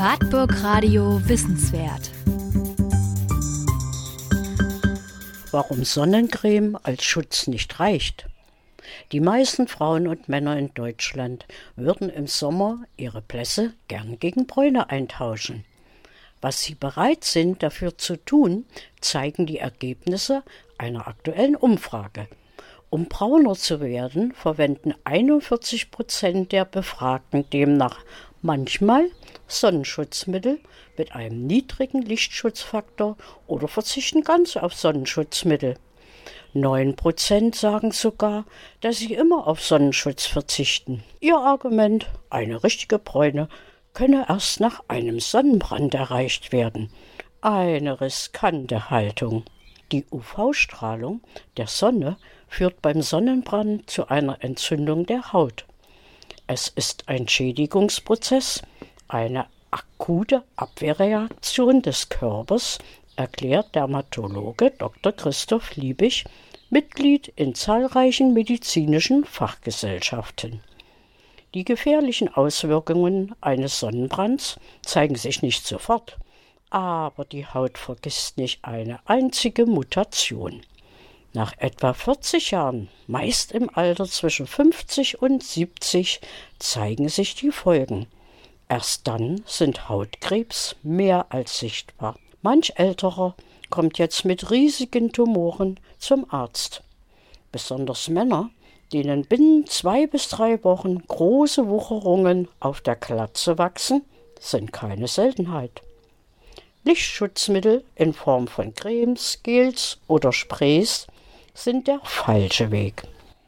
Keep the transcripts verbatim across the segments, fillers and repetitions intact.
Wartburg Radio Wissenswert. Warum Sonnencreme als Schutz nicht reicht. Die meisten Frauen und Männer in Deutschland würden im Sommer ihre Blässe gern gegen Bräune eintauschen. Was sie bereit sind, dafür zu tun, zeigen die Ergebnisse einer aktuellen Umfrage. Um brauner zu werden, verwenden einundvierzig Prozent der Befragten demnach manchmal Sonnenschutzmittel mit einem niedrigen Lichtschutzfaktor oder verzichten ganz auf Sonnenschutzmittel. neun Prozent sagen sogar, dass sie immer auf Sonnenschutz verzichten. Ihr Argument, eine richtige Bräune könne erst nach einem Sonnenbrand erreicht werden. Eine riskante Haltung. Die U V-Strahlung der Sonne führt beim Sonnenbrand zu einer Entzündung der Haut. Es ist ein Schädigungsprozess, eine akute Abwehrreaktion des Körpers, erklärt Dermatologe Doktor Christoph Liebig, Mitglied in zahlreichen medizinischen Fachgesellschaften. Die gefährlichen Auswirkungen eines Sonnenbrands zeigen sich nicht sofort, aber die Haut vergisst nicht eine einzige Mutation. Nach etwa vierzig Jahren, meist im Alter zwischen fünfzig und siebzig, zeigen sich die Folgen. Erst dann sind Hautkrebs mehr als sichtbar. Manch Älterer kommt jetzt mit riesigen Tumoren zum Arzt. Besonders Männer, denen binnen zwei bis drei Wochen große Wucherungen auf der Glatze wachsen, sind keine Seltenheit. Lichtschutzmittel in Form von Cremes, Gels oder Sprays sind der falsche Weg.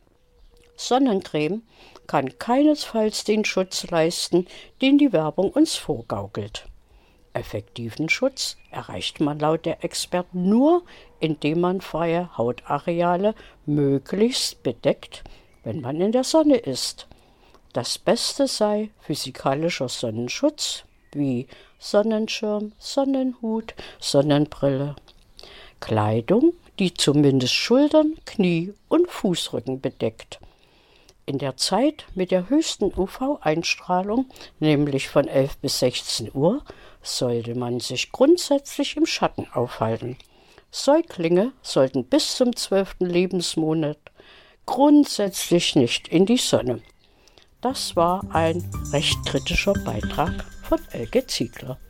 Sonnencreme kann keinesfalls den Schutz leisten, den die Werbung uns vorgaukelt. Effektiven Schutz erreicht man laut der Experten nur, indem man freie Hautareale möglichst bedeckt, wenn man in der Sonne ist. Das Beste sei physikalischer Sonnenschutz wie Sonnenschirm, Sonnenhut, Sonnenbrille. Kleidung, die zumindest Schultern, Knie und Fußrücken bedeckt. In der Zeit mit der höchsten U V-Einstrahlung, nämlich von elf bis sechzehn Uhr, sollte man sich grundsätzlich im Schatten aufhalten. Säuglinge sollten bis zum zwölften Lebensmonat grundsätzlich nicht in die Sonne. Das war ein recht kritischer Beitrag von Elke Ziegler.